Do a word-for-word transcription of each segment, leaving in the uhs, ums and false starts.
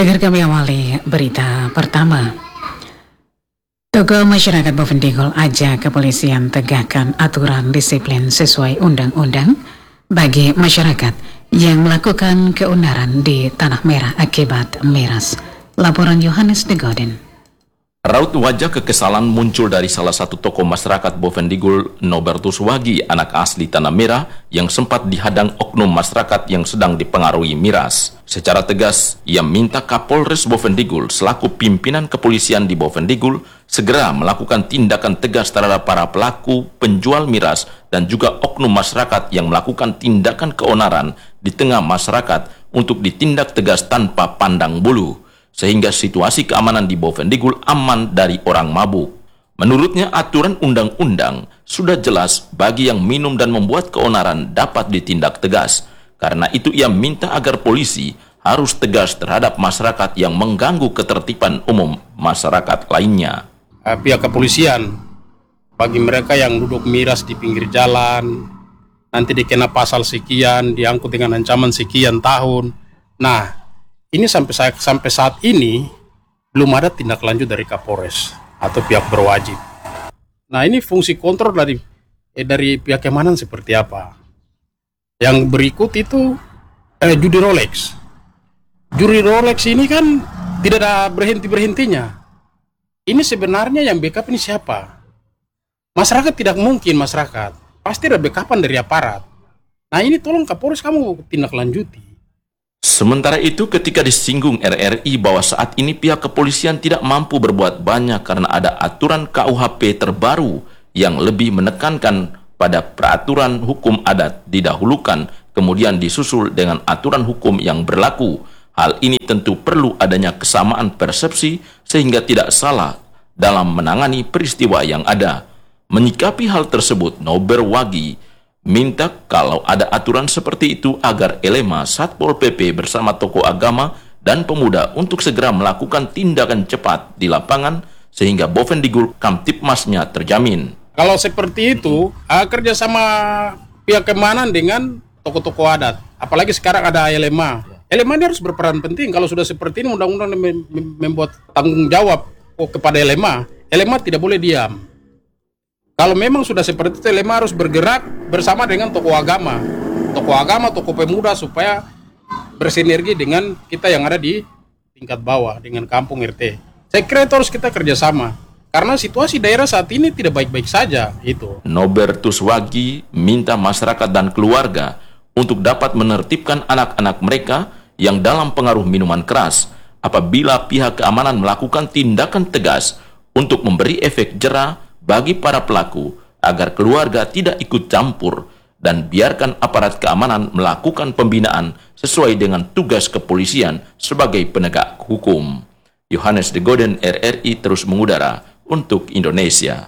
Dengar kami awali berita pertama. Tokoh masyarakat Bovendigul ajak kepolisian tegakkan aturan disiplin sesuai undang-undang bagi masyarakat yang melakukan keonaran di Tanah Merah akibat miras. Laporan Yohanes de Godin. Raut wajah kekesalan muncul dari salah satu tokoh masyarakat Bovendigul, Nobertus Wagi, anak asli Tanah Merah, yang sempat dihadang oknum masyarakat yang sedang dipengaruhi miras. Secara tegas, ia minta Kapolres Bovendigul selaku pimpinan kepolisian di Bovendigul segera melakukan tindakan tegas terhadap para pelaku penjual miras dan juga oknum masyarakat yang melakukan tindakan keonaran di tengah masyarakat untuk ditindak tegas tanpa pandang bulu, sehingga situasi keamanan di Bovendigul aman dari orang mabuk. Menurutnya, aturan undang-undang sudah jelas bagi yang minum dan membuat keonaran dapat ditindak tegas. Karena itu ia minta agar polisi harus tegas terhadap masyarakat yang mengganggu ketertiban umum masyarakat lainnya. Pihak kepolisian, bagi mereka yang duduk miras di pinggir jalan, nanti dikena pasal sekian, diangkut dengan ancaman sekian tahun. Nah, ini sampai saat, sampai saat ini belum ada tindak lanjut dari Kapolres atau pihak berwajib. Nah, ini fungsi kontrol dari eh, dari pihak keamanan seperti apa? Yang berikut itu eh, judi Rolex. Judi Rolex ini kan tidak ada berhenti-berhentinya. Ini sebenarnya yang backup ini siapa? Masyarakat tidak mungkin masyarakat. Pasti ada backupan dari aparat. Nah, ini tolong Kapolres kamu tindak lanjuti. Sementara itu, ketika disinggung R R I bahwa saat ini pihak kepolisian tidak mampu berbuat banyak karena ada aturan K U H P terbaru yang lebih menekankan pada peraturan hukum adat didahulukan, kemudian disusul dengan aturan hukum yang berlaku. Hal ini tentu perlu adanya kesamaan persepsi sehingga tidak salah dalam menangani peristiwa yang ada. Menyikapi hal tersebut, Nober Wagi minta kalau ada aturan seperti itu agar Elema, Satpol P P bersama tokoh agama dan pemuda untuk segera melakukan tindakan cepat di lapangan sehingga Bovendigul Kamtipmasnya terjamin. Kalau seperti itu, uh, kerjasama pihak keamanan dengan tokoh-tokoh adat, apalagi sekarang ada Elema. Elema ini harus berperan penting. Kalau sudah seperti ini, undang-undang mem mem membuat tanggung jawab oh, kepada Elema. Elema tidak boleh diam. Kalau memang sudah seperti itu, Elema harus bergerak bersama dengan tokoh agama, tokoh agama, tokoh pemuda supaya bersinergi dengan kita yang ada di tingkat bawah dengan kampung R T. Saya kira itu harus kita kerjasama karena situasi daerah saat ini tidak baik-baik saja. Itu. Nobertus Wagi minta masyarakat dan keluarga untuk dapat menertibkan anak-anak mereka yang dalam pengaruh minuman keras apabila pihak keamanan melakukan tindakan tegas untuk memberi efek jera bagi para pelaku agar keluarga tidak ikut campur dan biarkan aparat keamanan melakukan pembinaan sesuai dengan tugas kepolisian sebagai penegak hukum. Yohanes de Godin, R R I terus mengudara untuk Indonesia.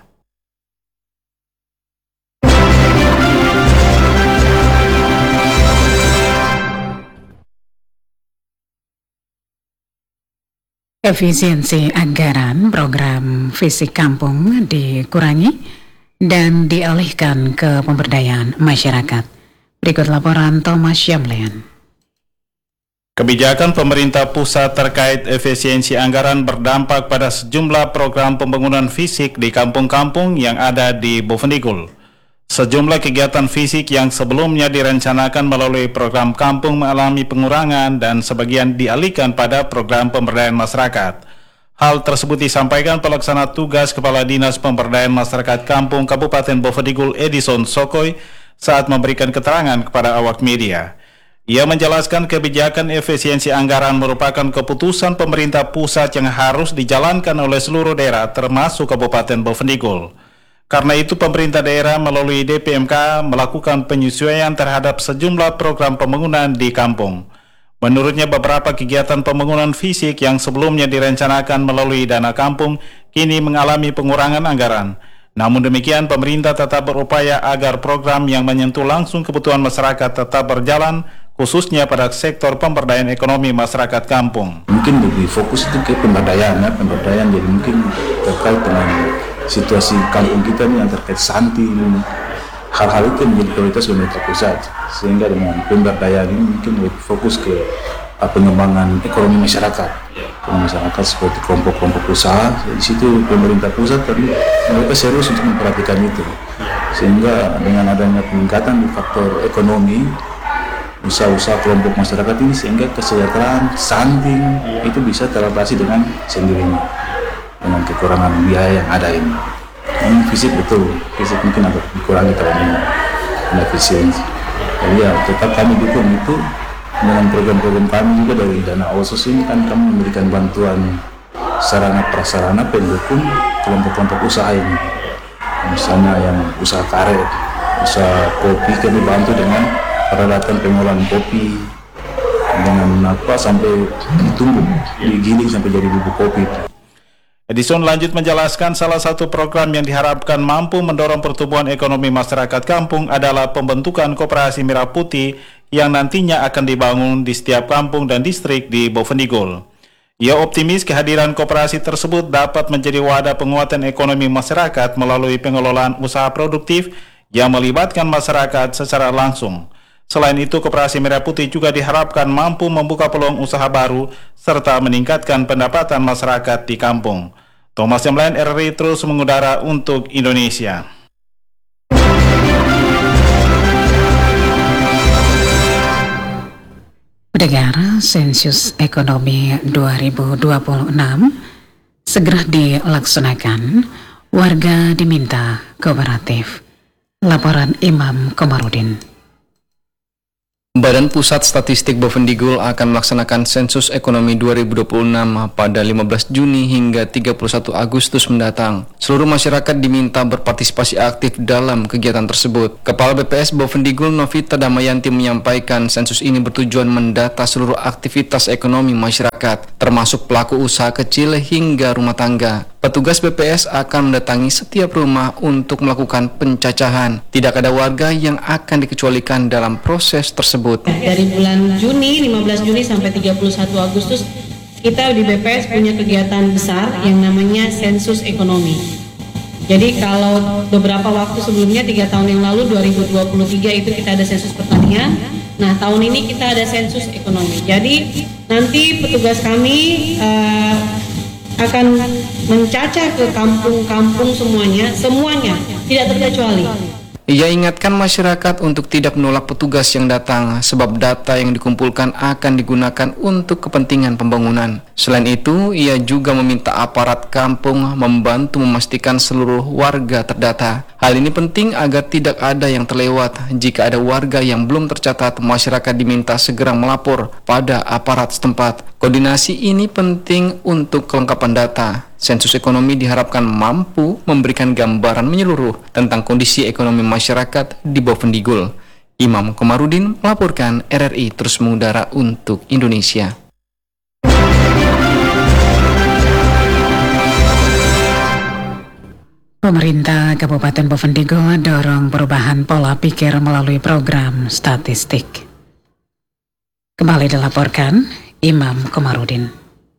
Efisiensi anggaran program Fisik Kampung dikurangi dan dialihkan ke pemberdayaan masyarakat. Berikut laporan Thomas Syamlean. Kebijakan pemerintah pusat terkait efisiensi anggaran berdampak pada sejumlah program pembangunan fisik di kampung-kampung yang ada di Bovendigul. Sejumlah kegiatan fisik yang sebelumnya direncanakan melalui program kampung mengalami pengurangan dan sebagian dialihkan pada program pemberdayaan masyarakat. Hal tersebut disampaikan pelaksana tugas Kepala Dinas Pemberdayaan Masyarakat Kampung Kabupaten Bovendigul Edison Sokoy saat memberikan keterangan kepada awak media. Ia menjelaskan kebijakan efisiensi anggaran merupakan keputusan pemerintah pusat yang harus dijalankan oleh seluruh daerah termasuk Kabupaten Bovendigul. Karena itu pemerintah daerah melalui D P M K melakukan penyesuaian terhadap sejumlah program pembangunan di kampung. Menurutnya beberapa kegiatan pembangunan fisik yang sebelumnya direncanakan melalui dana kampung kini mengalami pengurangan anggaran. Namun demikian pemerintah tetap berupaya agar program yang menyentuh langsung kebutuhan masyarakat tetap berjalan, khususnya pada sektor pemberdayaan ekonomi masyarakat kampung. Mungkin lebih fokus itu ke pemberdayaan, ya, pemberdayaan jadi mungkin terkait dengan situasi kampung kita ini yang terkait santi, hal-hal itu menjadi prioritas pemerintah pusat, sehingga dengan pemberdayaan ini mungkin lebih fokus ke uh, pengembangan ekonomi masyarakat, ekonomi masyarakat seperti kelompok-kelompok usaha. Di situ pemerintah pusat tadi mereka serius untuk memperhatikan itu, sehingga dengan adanya peningkatan di faktor ekonomi usaha-usaha kelompok masyarakat ini, sehingga kesejahteraan stunting itu bisa teratasi dengan sendirinya dengan kekurangan biaya yang ada ini. Ini fisik betul, fisik mungkin agak dikurangi tahun ini, efisiensi. Jadi ya tetap kami dukung itu dengan program-program kami juga dari dana OSOS ini, kan kami memberikan bantuan sarana prasarana pendukung kelompok-kelompok usaha ini. Misalnya yang usaha karet, usaha kopi, kami bantu dengan peralatan pengolahan kopi dengan apa sampai ditumbuk, digiling sampai jadi bubuk kopi. Edison lanjut menjelaskan salah satu program yang diharapkan mampu mendorong pertumbuhan ekonomi masyarakat kampung adalah pembentukan koperasi merah putih yang nantinya akan dibangun di setiap kampung dan distrik di Bovendigul. Ia optimis kehadiran koperasi tersebut dapat menjadi wadah penguatan ekonomi masyarakat melalui pengelolaan usaha produktif yang melibatkan masyarakat secara langsung. Selain itu, koperasi merah putih juga diharapkan mampu membuka peluang usaha baru serta meningkatkan pendapatan masyarakat di kampung. Thomas Yamlain, R R I terus mengudara untuk Indonesia. Pendengar, sensus ekonomi dua ribu dua puluh enam segera dilaksanakan, warga diminta kooperatif. Laporan Imam Komarudin. Badan Pusat Statistik Bovendigul akan melaksanakan sensus ekonomi dua ribu dua puluh enam pada lima belas Juni hingga tiga puluh satu Agustus mendatang. Seluruh masyarakat diminta berpartisipasi aktif dalam kegiatan tersebut. Kepala B P S Bovendigul Novita Damayanti menyampaikan sensus ini bertujuan mendata seluruh aktivitas ekonomi masyarakat, termasuk pelaku usaha kecil hingga rumah tangga. Petugas B P S akan mendatangi setiap rumah untuk melakukan pencacahan. Tidak ada warga yang akan dikecualikan dalam proses tersebut. Dari bulan Juni, lima belas Juni sampai tiga puluh satu Agustus, kita di B P S punya kegiatan besar yang namanya sensus ekonomi. Jadi kalau beberapa waktu sebelumnya, tiga tahun yang lalu, dua ribu dua puluh tiga itu kita ada sensus pertanian. Nah, tahun ini kita ada sensus ekonomi. Jadi nanti petugas kami uh, akan mencacah ke kampung-kampung semuanya, semuanya, tidak terkecuali. Ia ingatkan masyarakat untuk tidak menolak petugas yang datang, sebab data yang dikumpulkan akan digunakan untuk kepentingan pembangunan. Selain itu, ia juga meminta aparat kampung membantu memastikan seluruh warga terdata. Hal ini penting agar tidak ada yang terlewat. Jika ada warga yang belum tercatat, masyarakat diminta segera melapor pada aparat setempat. Koordinasi ini penting untuk kelengkapan data. Sensus ekonomi diharapkan mampu memberikan gambaran menyeluruh tentang kondisi ekonomi masyarakat di Bovendigul. Imam Komarudin melaporkan, R R I terus mengudara untuk Indonesia. Pemerintah Kabupaten Bovendigul dorong perubahan pola pikir melalui program statistik. Kembali dilaporkan, Imam Komarudin.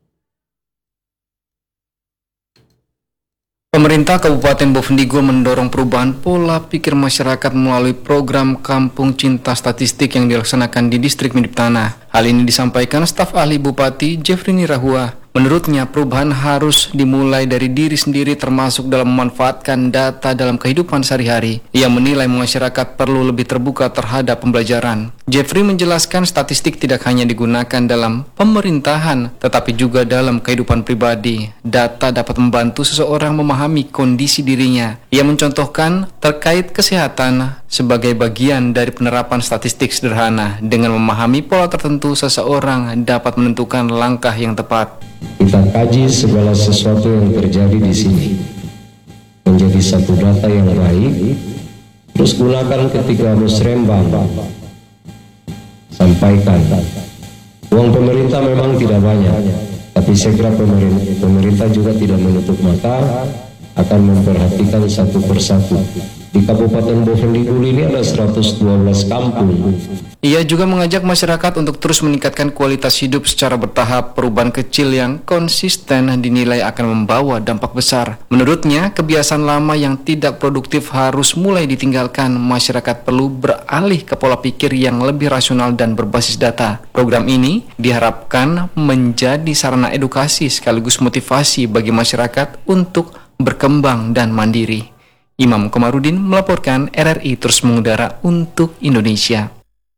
Pemerintah Kabupaten Bovendigul mendorong perubahan pola pikir masyarakat melalui program Kampung Cinta Statistik yang dilaksanakan di Distrik Midip Tanah. Hal ini disampaikan staf ahli Bupati Jeffrey Nirahua. Menurutnya, perubahan harus dimulai dari diri sendiri, termasuk dalam memanfaatkan data dalam kehidupan sehari-hari. Ia menilai masyarakat perlu lebih terbuka terhadap pembelajaran. Jeffrey menjelaskan statistik tidak hanya digunakan dalam pemerintahan, tetapi juga dalam kehidupan pribadi. Data dapat membantu seseorang memahami kondisi dirinya. Ia mencontohkan terkait kesehatan sebagai bagian dari penerapan statistik sederhana. Dengan memahami pola tertentu, seseorang dapat menentukan langkah yang tepat. Kita kaji segala sesuatu yang terjadi di sini menjadi satu data yang baik, terus gunakan ketika musrembang, sampaikan. Uang pemerintah memang tidak banyak, tapi saya kira pemerintah, pemerintah juga tidak menutup mata, akan memperhatikan satu persatu Di Kabupaten Bovendigul ini ada seratus dua belas kampung. Ia juga mengajak masyarakat untuk terus meningkatkan kualitas hidup secara bertahap. Perubahan kecil yang konsisten dinilai akan membawa dampak besar. Menurutnya, kebiasaan lama yang tidak produktif harus mulai ditinggalkan. Masyarakat perlu beralih ke pola pikir yang lebih rasional dan berbasis data. Program ini diharapkan menjadi sarana edukasi sekaligus motivasi bagi masyarakat untuk berkembang dan mandiri. Imam Komarudin melaporkan, R R I terus mengudara untuk Indonesia.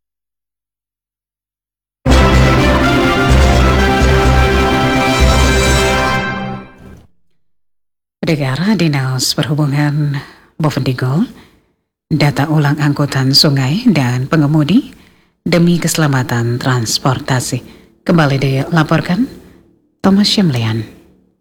Pendengar, Dinas Perhubungan Bovendigul data ulang angkutan sungai dan pengemudi demi keselamatan transportasi. Kembali dilaporkan Thomas Syamlian.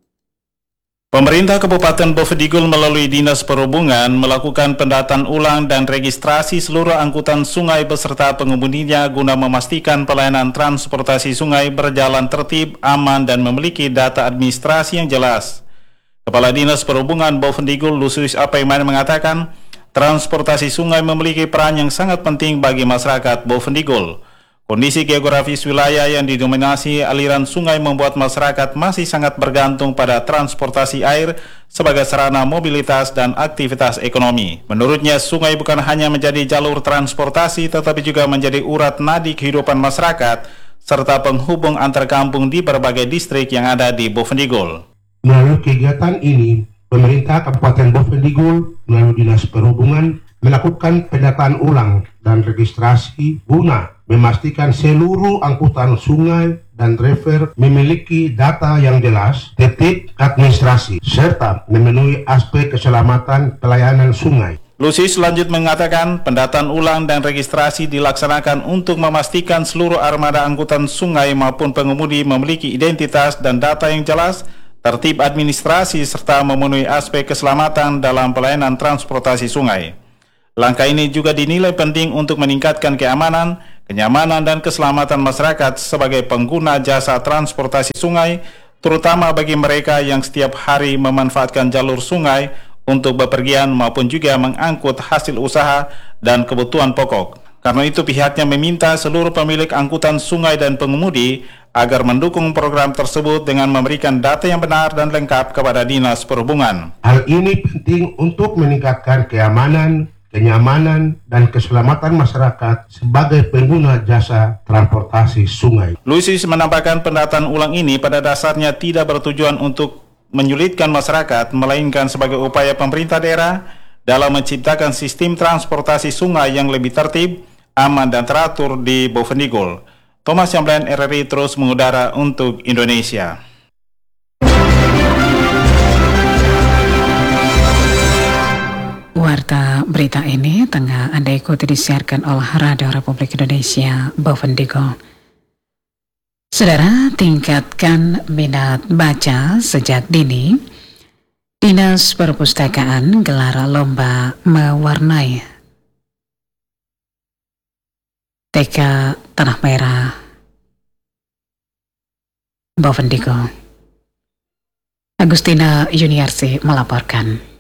Pemerintah Kabupaten Bovendigul melalui Dinas Perhubungan melakukan pendataan ulang dan registrasi seluruh angkutan sungai beserta pengemudinya guna memastikan pelayanan transportasi sungai berjalan tertib, aman, dan memiliki data administrasi yang jelas. Kepala Dinas Perhubungan Bovendigul Lusius Apaiman mengatakan, transportasi sungai memiliki peran yang sangat penting bagi masyarakat Bovendigul. Kondisi geografis wilayah yang didominasi aliran sungai membuat masyarakat masih sangat bergantung pada transportasi air sebagai sarana mobilitas dan aktivitas ekonomi. Menurutnya, sungai bukan hanya menjadi jalur transportasi tetapi juga menjadi urat nadi kehidupan masyarakat serta penghubung antar kampung di berbagai distrik yang ada di Bovendigul. Melalui kegiatan ini, pemerintah Kabupaten Bovendigul melalui Dinas Perhubungan melakukan pendataan ulang dan registrasi guna memastikan seluruh angkutan sungai dan driver memiliki data yang jelas, tertib administrasi, serta memenuhi aspek keselamatan pelayanan sungai. Lusius lanjut mengatakan, pendataan ulang dan registrasi dilaksanakan untuk memastikan seluruh armada angkutan sungai maupun pengemudi memiliki identitas dan data yang jelas, tertib administrasi, serta memenuhi aspek keselamatan dalam pelayanan transportasi sungai. Langkah ini juga dinilai penting untuk meningkatkan keamanan, kenyamanan, dan keselamatan masyarakat sebagai pengguna jasa transportasi sungai, terutama bagi mereka yang setiap hari memanfaatkan jalur sungai untuk bepergian maupun juga mengangkut hasil usaha dan kebutuhan pokok. Karena itu pihaknya meminta seluruh pemilik angkutan sungai dan pengemudi agar mendukung program tersebut dengan memberikan data yang benar dan lengkap kepada Dinas Perhubungan. Hal ini penting untuk meningkatkan keamanan, kenyamanan, dan keselamatan masyarakat sebagai pengguna jasa transportasi sungai. Lusius menambahkan pendataan ulang ini pada dasarnya tidak bertujuan untuk menyulitkan masyarakat, melainkan sebagai upaya pemerintah daerah dalam menciptakan sistem transportasi sungai yang lebih tertib, aman, dan teratur di Bovendigul. Thomas Syamlian, R R I terus mengudara untuk Indonesia. Warta berita ini tengah Anda ikuti disiarkan oleh Radio Republik Indonesia Bovendigul. Saudara, tingkatkan minat baca sejak dini. Dinas Perpustakaan gelar lomba mewarnai T K Tanah Merah Bovendigul. Agustina Yuniarsi melaporkan.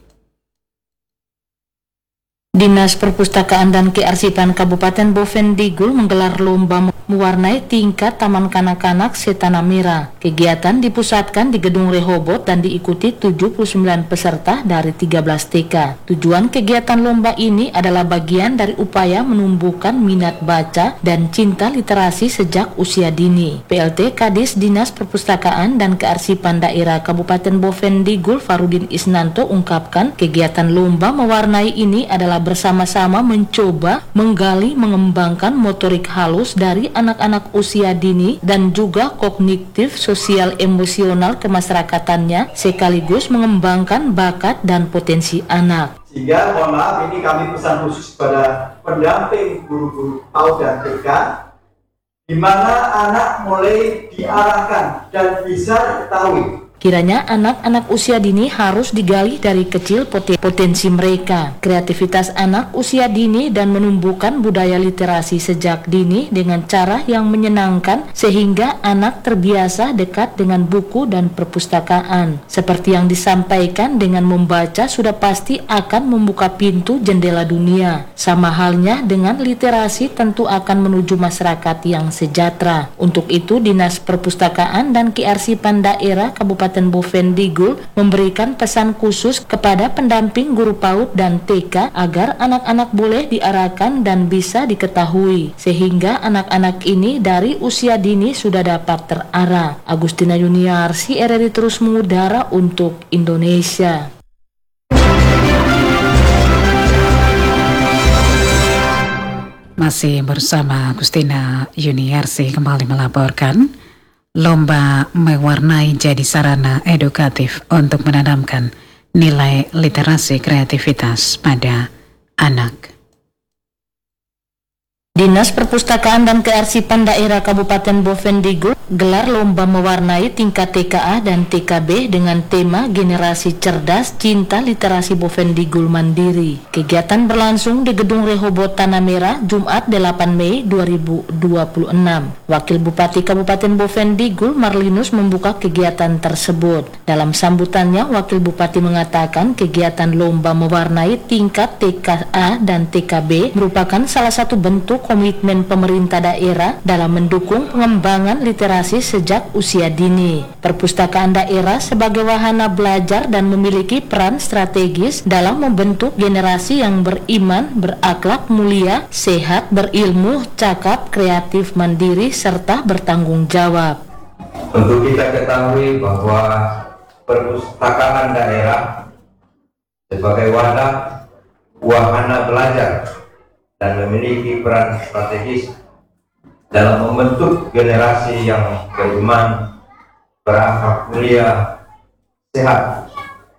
Dinas Perpustakaan dan Kearsipan Kabupaten Bovendigul menggelar lomba mewarnai tingkat Taman Kanak-kanak Setanah Merah. Kegiatan dipusatkan di Gedung Rehobot dan diikuti tujuh puluh sembilan peserta dari tiga belas T K. Tujuan kegiatan lomba ini adalah bagian dari upaya menumbuhkan minat baca dan cinta literasi sejak usia dini. P L T Kadis Dinas Perpustakaan dan Kearsipan Daerah Kabupaten Bovendigul Farudin Isnanto ungkapkan kegiatan lomba mewarnai ini adalah bersama-sama mencoba menggali mengembangkan motorik halus dari anak-anak usia dini dan juga kognitif sosial emosional kemasyrakatannya sekaligus mengembangkan bakat dan potensi anak. Sehingga mohon maaf ini kami pesan khusus pada pendamping guru-guru P A U D dan T K, di mana anak mulai diarahkan dan bisa diketahui Kiranya anak-anak usia dini harus digali dari kecil potensi mereka, kreativitas anak usia dini dan menumbuhkan budaya literasi sejak dini dengan cara yang menyenangkan sehingga anak terbiasa dekat dengan buku dan perpustakaan. Seperti yang disampaikan, dengan membaca sudah pasti akan membuka pintu jendela dunia. Sama halnya dengan literasi tentu akan menuju masyarakat yang sejahtera. Untuk itu Dinas Perpustakaan dan Kearsipan Daerah Kabupaten Boven Digul memberikan pesan khusus kepada pendamping guru PAUD dan T K agar anak-anak boleh diarahkan dan bisa diketahui sehingga anak-anak ini dari usia dini sudah dapat terarah. Agustina Yuniarsi, R R I terus mengudara untuk Indonesia. Masih bersama Agustina Yuniarsi kembali melaporkan, lomba mewarnai jadi sarana edukatif untuk menanamkan nilai literasi kreativitas pada anak. Dinas Perpustakaan dan Kearsipan Daerah Kabupaten Boven Digul gelar lomba mewarnai tingkat T K A dan T K B dengan tema Generasi Cerdas Cinta Literasi Boven Digul Mandiri. Kegiatan berlangsung di Gedung Rehobot Tanah Merah Jumat delapan Mei dua ribu dua puluh enam. Wakil Bupati Kabupaten Boven Digul Marlinus membuka kegiatan tersebut. Dalam sambutannya, Wakil Bupati mengatakan kegiatan lomba mewarnai tingkat T K A dan T K B merupakan salah satu bentuk komitmen pemerintah daerah dalam mendukung pengembangan literasi sejak usia dini. Perpustakaan daerah sebagai wahana belajar dan memiliki peran strategis dalam membentuk generasi yang beriman, berakhlak mulia, sehat, berilmu, cakap, kreatif, mandiri, serta bertanggung jawab. Untuk kita ketahui bahwa perpustakaan daerah sebagai wadah wahana belajar dan memiliki peran strategis dalam membentuk generasi yang beriman, berakhlak mulia, sehat,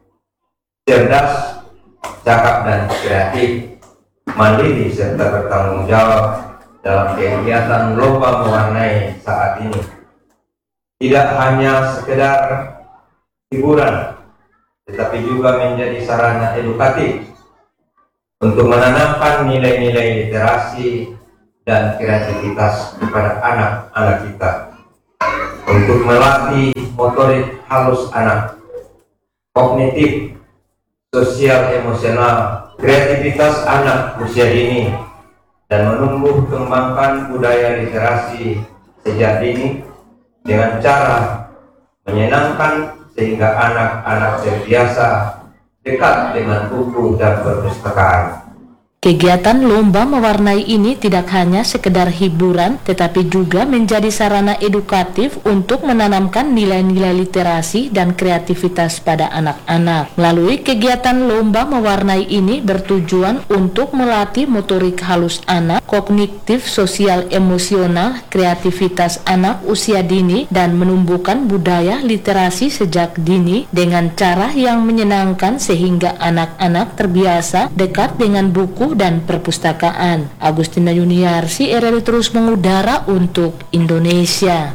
cerdas, cakap dan kreatif, mandiri serta bertanggung jawab dalam kegiatan lomba mewarnai saat ini. Tidak hanya sekedar hiburan, tetapi juga menjadi sarana edukatif untuk menanamkan nilai-nilai literasi dan kreativitas kepada anak-anak kita, untuk melatih motorik halus anak, kognitif, sosial, emosional, kreativitas anak usia dini, dan menumbuh kembangkan budaya literasi sejak dini dengan cara menyenangkan sehingga anak-anak terbiasa dekat dengan buku dan perpustakaan. Kegiatan lomba mewarnai ini tidak hanya sekedar hiburan, tetapi juga menjadi sarana edukatif untuk menanamkan nilai-nilai literasi dan kreativitas pada anak-anak. Melalui kegiatan lomba mewarnai ini bertujuan untuk melatih motorik halus anak, kognitif, sosial, emosional, kreativitas anak usia dini, dan menumbuhkan budaya literasi sejak dini dengan cara yang menyenangkan sehingga anak-anak terbiasa dekat dengan buku dan perpustakaan. Agustina Yuniarsi, R R I terus mengudara untuk Indonesia.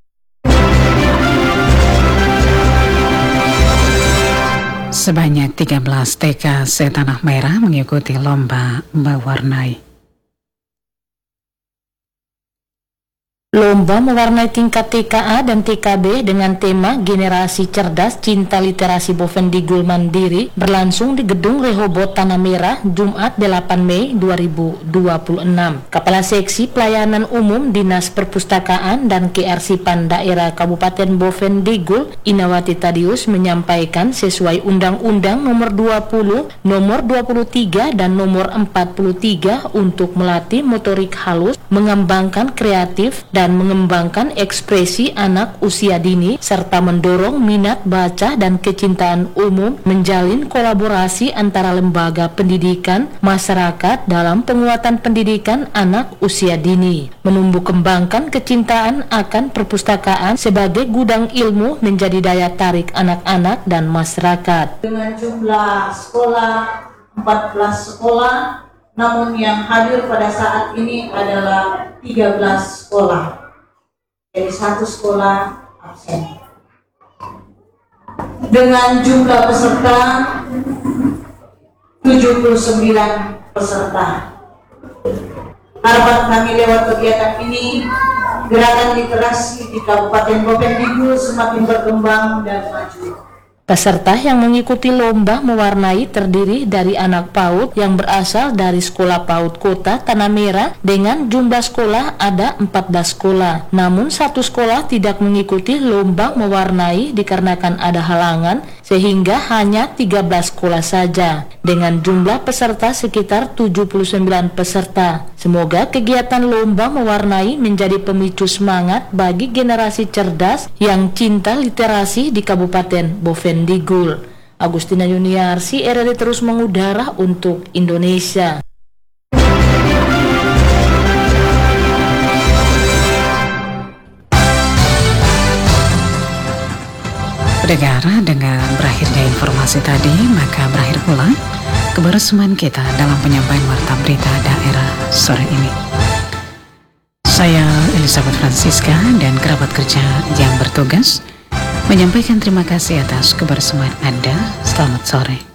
Sebanyak tiga belas T K se-Tanah Merah mengikuti lomba mewarnai. Lomba mewarnai tingkat T K A dan T K B dengan tema Generasi Cerdas Cinta Literasi Boven Digul Mandiri berlangsung di Gedung Rehobot Tanah Merah Jumat delapan Mei dua ribu dua puluh enam. Kepala Seksi Pelayanan Umum Dinas Perpustakaan dan Kearsipan Daerah Kabupaten Boven Digul, Inawati Tadius, menyampaikan sesuai Undang-Undang Nomor dua puluh, Nomor dua puluh tiga dan Nomor empat puluh tiga untuk melatih motorik halus, mengembangkan kreatif dan dan mengembangkan ekspresi anak usia dini serta mendorong minat baca dan kecintaan umum, menjalin kolaborasi antara lembaga pendidikan, masyarakat dalam penguatan pendidikan anak usia dini, menumbuh kembangkan kecintaan akan perpustakaan sebagai gudang ilmu menjadi daya tarik anak-anak dan masyarakat. Dengan jumlah sekolah empat belas sekolah, namun yang hadir pada saat ini adalah tiga belas sekolah. Jadi satu sekolah absen. dengan jumlah peserta tujuh puluh sembilan peserta. Harapan kami lewat kegiatan ini, gerakan literasi di Kabupaten Bovendigul semakin berkembang dan maju. Peserta yang mengikuti lomba mewarnai terdiri dari anak PAUD yang berasal dari Sekolah PAUD Kota Tanah Merah dengan jumlah sekolah ada empat belas sekolah. Namun satu sekolah tidak mengikuti lomba mewarnai dikarenakan ada halangan sehingga hanya tiga belas sekolah saja dengan jumlah peserta sekitar tujuh puluh sembilan peserta. Semoga kegiatan lomba mewarnai menjadi pemicu semangat bagi generasi cerdas yang cinta literasi di Kabupaten Bovendigul. Agustina Yuniarsi, R R I terus mengudara untuk Indonesia. Pendengar, dengan berakhirnya informasi tadi, maka berakhir pula kebersamaan kita dalam penyampaian warta berita daerah sore ini. Saya Elizabeth Francisca dan kerabat kerja yang bertugas menyampaikan terima kasih atas kebersamaan Anda. Selamat sore.